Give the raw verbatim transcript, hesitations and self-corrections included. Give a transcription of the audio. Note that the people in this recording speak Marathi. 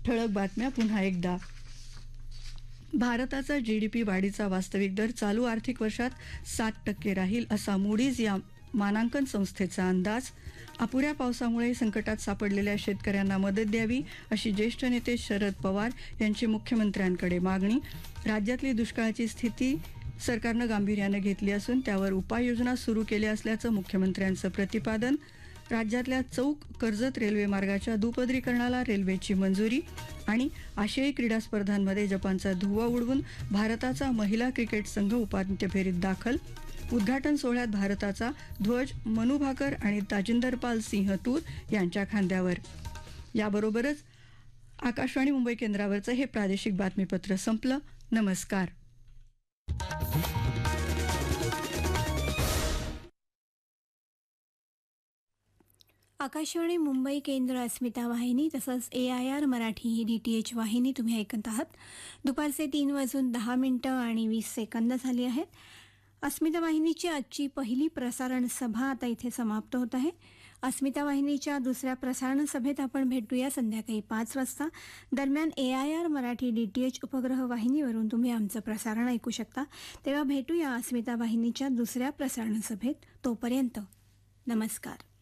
ठळक बातम्या पुन्हा एकदा. भारताचा जीडीपी वाढीचा वास्तविक दर चालू आर्थिक वर्षात सात टक्के राहील असा मूडीज या मानांकन संस्थेचा अंदाज. अपुऱ्या पावसामुळे संकटात सापडलेल्या शेतकऱ्यांना मदत द्यावी अशी ज्येष्ठ नेते शरद पवार यांची मुख्यमंत्र्यांकडे मागणी. राज्यातली दुष्काळाची स्थिती सरकारनं गांभीर्यानं घेतली असून त्यावर उपाययोजना सुरू केल्या असल्याचं मुख्यमंत्र्यांचं प्रतिपादन. राज्यातल्या चौक कर्जत रेल्वे मार्गाच्या दुपदरीकरणाला रेल्वेची मंजुरी. आणि आशियाई क्रीडा स्पर्धांमध्ये जपानचा धुव्वा उडवून भारताचा महिला क्रिकेट संघ उपांत्य फेरीत दाखल. उद्घाटन सोहळ्यात भारताचा ध्वज मनू भाकर आणि ताजिंदरपाल सिंह तूर यांच्या खांद्यावर. याबरोबरच आकाशवाणी मुंबई केंद्रावरचं हे प्रादेशिक बातमीपत्र संपलं. नमस्कार. आकाशवाणी मुंबई केंद्र, अस्मिता वाहिनी तसंच ए I R Marathi he D T H वाहिनी तुम्ही ऐकत आहात. दुपारचे तीन वाजून दहा मिनिटं आणि वीस सेकंद झाली आहेत. अस्मिता वाहिनीची आजची पहिली प्रसारण सभा आता इथे समाप्त होत आहे. अस्मिता वाहिनीच्या दुसऱ्या प्रसारण सभेत आपण भेटूया संध्याकाळी पाच वाजता. दरम्यान ए I R Marathi D T H उपग्रह वाहिनीवरून तुम्ही आमचं प्रसारण ऐकू शकता. तेव्हा भेटूया अस्मिता वाहिनीच्या दुसऱ्या प्रसारण सभेत. तोपर्यंत नमस्कार.